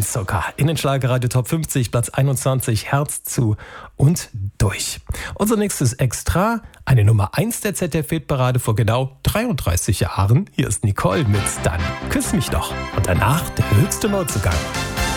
Zucker. In den Schlagerradio Top 50, Platz 21, Herz zu und durch. Unser nächstes Extra, eine Nummer 1 der ZDF-Hitparade vor genau 33 Jahren. Hier ist Nicole mit Dann küss mich doch. Und danach der höchste Neuzugang.